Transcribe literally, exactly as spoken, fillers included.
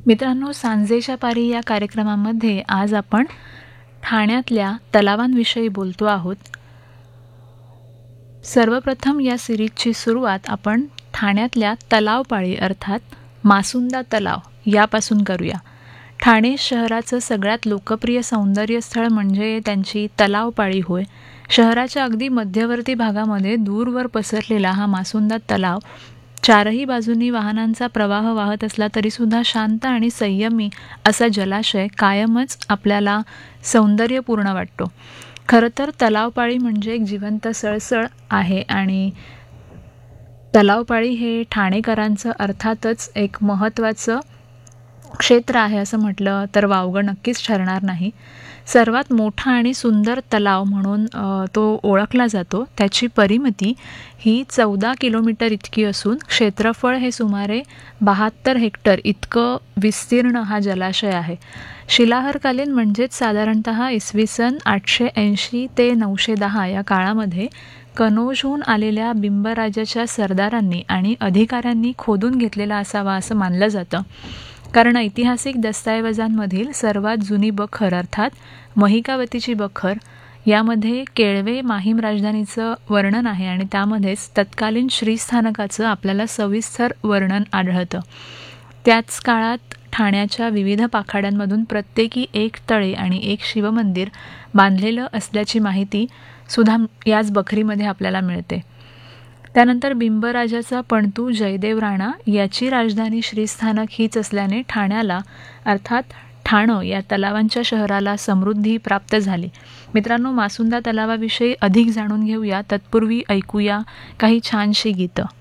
मित्रांनो, सांजेच्या पारी या कार्यक्रमामध्ये आज आपण ठाण्यातल्या तलावांविषयी बोलतो आहोत. सर्वप्रथम या सिरीजची सुरुवात आपण ठाण्यातल्या तलावपाळी अर्थात मासुंदा तलाव यापासून करूया. ठाणे शहराचं सगळ्यात लोकप्रिय सौंदर्य स्थळ म्हणजे त्यांची तलावपाळी होय. शहराच्या अगदी मध्यवर्ती भागामध्ये दूरवर पसरलेला हा मासुंदा तलाव चारही बाजूंनी वाहनांचा प्रवाह वाहत असला तरीसुद्धा शांत आणि संयमी असा जलाशय कायमच आपल्याला सौंदर्यपूर्ण वाटतो. खरं तर तलावपाळी म्हणजे एक जिवंत सळसळ आहे आणि तलावपाळी हे ठाणेकरांचं अर्थातच एक महत्त्वाचं क्षेत्र आहे असं म्हटलं तर वावगं नक्कीच ठरणार नाही. सर्वात मोठा आणि सुंदर तलाव म्हणून तो ओळखला जातो. त्याची परिमिती ही चौदा किलोमीटर इतकी असून क्षेत्रफळ हे सुमारे बहात्तर हेक्टर इतकं विस्तीर्ण हा जलाशय आहे. शिलाहारकालीन म्हणजेच साधारणतः इसवी सन आठशे ऐंशी ते नऊशे दहा या काळामध्ये कनौजहून आलेल्या बिंबराजाच्या सरदारांनी आणि अधिकाऱ्यांनी खोदून घेतलेला असावा असं मानलं जातं. कारण ऐतिहासिक दस्तऐवजांमधील सर्वात जुनी बखर अर्थात महिकावतीची बखर यामध्ये केळवे माहीम राजधानीचं वर्णन आहे आणि त्यामध्येच तत्कालीन श्रीस्थानकाचं आपल्याला सविस्तर वर्णन आढळतं. त्याच काळात ठाण्याच्या विविध पाखाड्यांमधून प्रत्येकी एक तळे आणि एक शिवमंदिर बांधलेलं असल्याची माहिती सुद्धा याच बखरीमध्ये आपल्याला मिळते. त्यानंतर बिंबराजाचा पणतू जयदेव राणा याची राजधानी श्रीस्थानक हीच असल्याने ठाण्याला अर्थात ठाणं या तलावांच्या शहराला समृद्धी प्राप्त झाली. मित्रांनो, मासुंदा तलावाविषयी अधिक जाणून घेऊया तत्पूर्वी ऐकूया काही छानशी गीतं.